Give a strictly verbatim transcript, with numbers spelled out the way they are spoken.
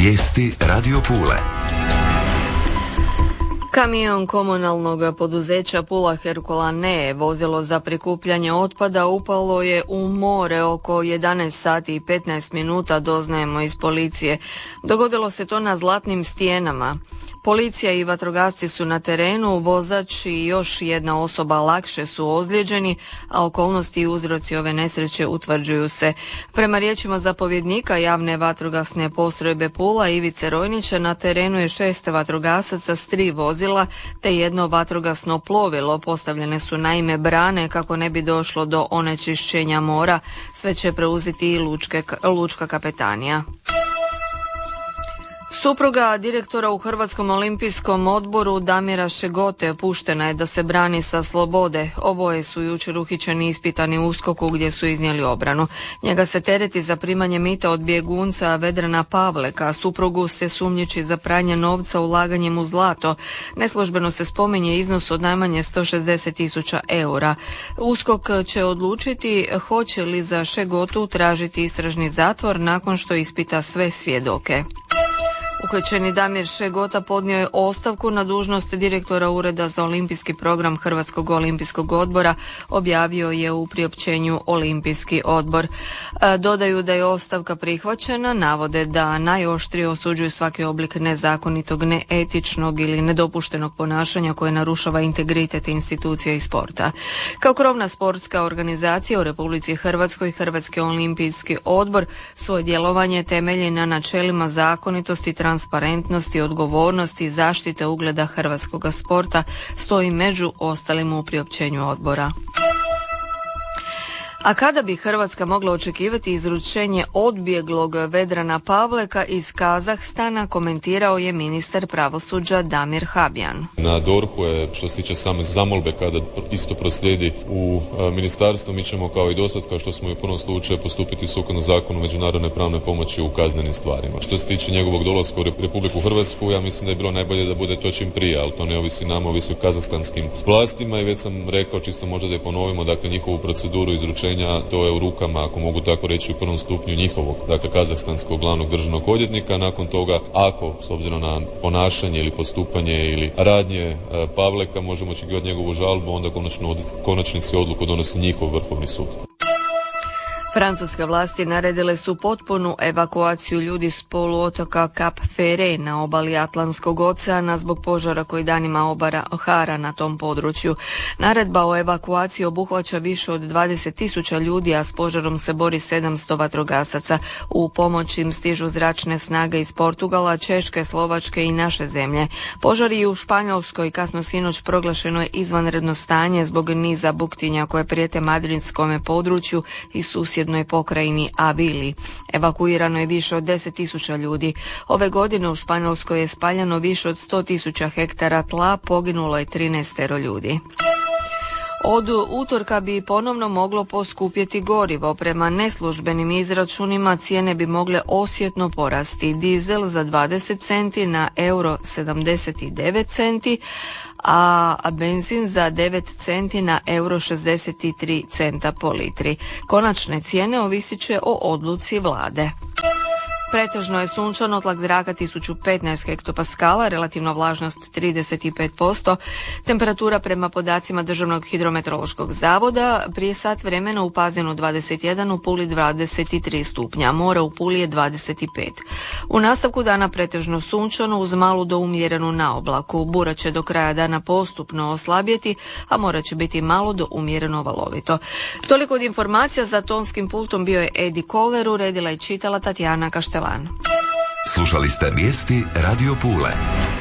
Vijesti Radio Pule. Kamion komunalnog poduzeća Pula Herkulane, vozilo za prikupljanje otpada, upalo je u more oko jedanaest sati i petnaest minuta, doznajemo iz policije. Dogodilo se to na Zlatnim stijenama. Policija i vatrogasci su na terenu, vozač i još jedna osoba lakše su ozlijeđeni, a okolnosti i uzroci ove nesreće utvrđuju se. Prema riječima zapovjednika javne vatrogasne postrojbe Pula Ivice Rojnića, na terenu je šest vatrogasaca s tri vozila te jedno vatrogasno plovilo. Postavljene su naime brane kako ne bi došlo do onečišćenja mora. Sve će preuzeti i lučke, lučka kapetanija. Supruga direktora u Hrvatskom olimpijskom odboru Damira Šegote puštena je da se brani sa slobode. Oboje su jučer uhićeni i ispitani u USKOK-u gdje su iznijeli obranu. Njega se tereti za primanje mita od bjegunca Vedrana Pavleka, suprugu se sumnjiči za pranje novca ulaganjem u zlato. Neslužbeno se spominje iznos od najmanje sto šezdeset tisuća eura. USKOK će odlučiti hoće li za Šegotu tražiti istražni zatvor nakon što ispita sve svjedoke. Uhićeni Damir Šegota podnio je ostavku na dužnost direktora Ureda za olimpijski program Hrvatskog olimpijskog odbora, objavio je u priopćenju Olimpijski odbor. Dodaju da je ostavka prihvaćena, navode da najoštrije osuđuju svaki oblik nezakonitog, neetičnog ili nedopuštenog ponašanja koje narušava integritet institucija i sporta. Kao krovna sportska organizacija u Republici Hrvatskoj, Hrvatski olimpijski odbor svoje djelovanje temelji na načelima zakonitosti, transparentnosti, odgovornosti i zaštite ugleda hrvatskog sporta, stoji među ostalim u priopćenju odbora. A kada bi Hrvatska mogla očekivati izručenje odbjeglog Vedrana Pavleka iz Kazahstana, komentirao je ministar pravosuđa Damir Habjan. Na D O R H-u je, što se tiče same zamolbe, kada isto proslijedi u ministarstvo, mi ćemo kao i dosad, kao što smo i u prvom slučaju, postupiti sukladno zakonu međunarodne pravne pomoći u kaznenim stvarima. Što se tiče njegovog dolaska u Republiku Hrvatsku, ja mislim da je bilo najbolje da bude to čim prije, ali to ne ovisi nama, ovisi o kazahstanskim vlastima i već sam rekao, čisto možda da je ponovimo, dakle njihovu proceduru izručenja, to je u rukama, ako mogu tako reći, u prvom stupnju njihovog, dakle kazahstanskog glavnog državnog odvjetnika. Nakon toga, ako s obzirom na ponašanje ili postupanje ili radnje Pavleka možemo očekivati njegovu žalbu, onda konačno konačnici odluku donosi njihov Vrhovni sud. Francuske vlasti naredile su potpunu evakuaciju ljudi s poluotoka Cap Ferret na obali Atlantskog oceana zbog požara koji danima obara hara na tom području. Naredba o evakuaciji obuhvaća više od dvadeset tisuća ljudi, a s požarom se bori sedamsto vatrogasaca. U pomoć im stižu zračne snage iz Portugala, Češke, Slovačke i naše zemlje. Požari i u Španjolskoj, kasno sinoć proglašeno je izvanredno stanje zbog niza buktinja koje prijete madridskome području i susjednoj pokrajini Avili. Evakuirano je više od deset tisuća ljudi. Ove godine u Španjolskoj je spaljeno više od sto tisuća hektara tla, poginulo je trinaestero ljudi. Od utorka bi ponovno moglo poskupjeti gorivo. Prema neslužbenim izračunima cijene bi mogle osjetno porasti. Dizel za dvadeset centi na euro sedamdeset devet centi, a benzin za devet centi na euro šezdeset tri centa po litri. Konačne cijene ovisit će o odluci vlade. Pretežno je sunčano, tlak zraka tisuću petnaest hektopaskala, relativna vlažnost trideset pet posto, temperatura prema podacima Državnog hidrometeorološkog zavoda prije sat vremena u Pazinu dvadeset jedan, u Puli dvadeset tri stupnja, more u Puli je dvadeset pet. U nastavku dana pretežno sunčano uz malu do umjerenu naoblaku. Bura će do kraja dana postupno oslabjeti, a mora će biti malo do umjereno valovito. Toliko od informacija. Za tonskim pultom bio je Edi Koler, uredila i čitala Tatjana Kaštelan. Slušali ste vijesti Radio Pule.